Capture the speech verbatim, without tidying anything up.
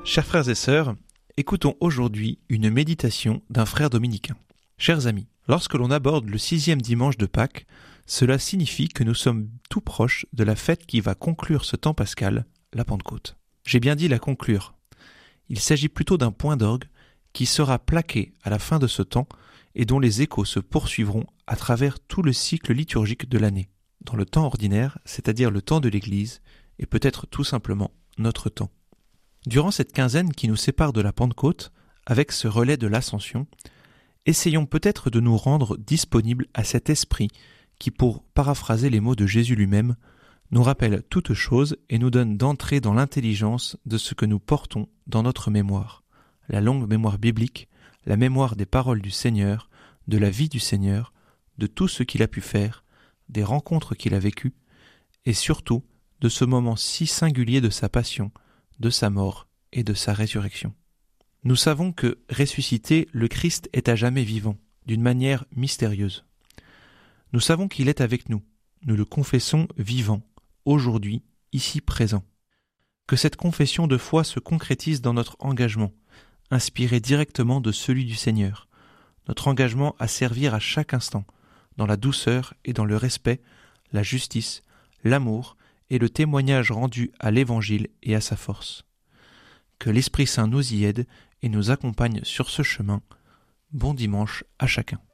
Chers frères et sœurs, écoutons aujourd'hui une méditation d'un frère dominicain. Chers amis, lorsque l'on aborde le sixième dimanche de Pâques, cela signifie que nous sommes tout proches de la fête qui va conclure ce temps pascal, la Pentecôte. J'ai bien dit la conclure. Il s'agit plutôt d'un point d'orgue qui sera plaqué à la fin de ce temps et dont les échos se poursuivront à travers tout le cycle liturgique de l'année, dans le temps ordinaire, c'est-à-dire le temps de l'Église, et peut-être tout simplement notre temps. Durant cette quinzaine qui nous sépare de la Pentecôte, avec ce relais de l'Ascension, essayons peut-être de nous rendre disponibles à cet esprit qui, pour paraphraser les mots de Jésus lui-même, nous rappelle toutes choses et nous donne d'entrer dans l'intelligence de ce que nous portons dans notre mémoire, la longue mémoire biblique, la mémoire des paroles du Seigneur, de la vie du Seigneur, de tout ce qu'il a pu faire, des rencontres qu'il a vécues, et surtout de ce moment si singulier de sa passion, de sa mort et de sa résurrection. Nous savons que, ressuscité, le Christ est à jamais vivant, d'une manière mystérieuse. Nous savons qu'il est avec nous, nous le confessons vivant, aujourd'hui, ici présent. Que cette confession de foi se concrétise dans notre engagement, inspiré directement de celui du Seigneur, notre engagement à servir à chaque instant, dans la douceur et dans le respect, la justice, l'amour et le témoignage rendu à l'Évangile et à sa force. Que l'Esprit Saint nous y aide et nous accompagne sur ce chemin. Bon dimanche à chacun.